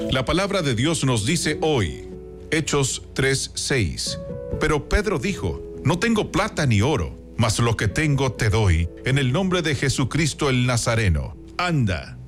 La palabra de Dios nos dice hoy, Hechos 3:6. Pero Pedro dijo: no tengo plata ni oro, mas lo que tengo te doy, en el nombre de Jesucristo el Nazareno. Anda